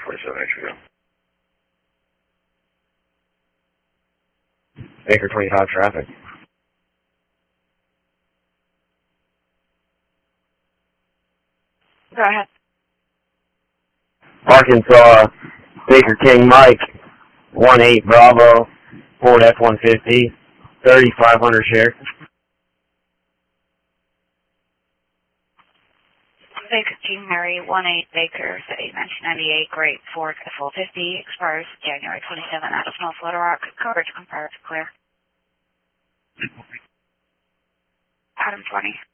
47 Mexico. Baker 25 traffic. Go ahead. Arkansas, Baker King Mike, 18 Bravo, Ford F-150, 3,500 share. Baker King Mary, 18 Baker City, 1998, great Ford F-150, expires January 27 out of North Little Rock. Coverage compared to clear. Adam 20.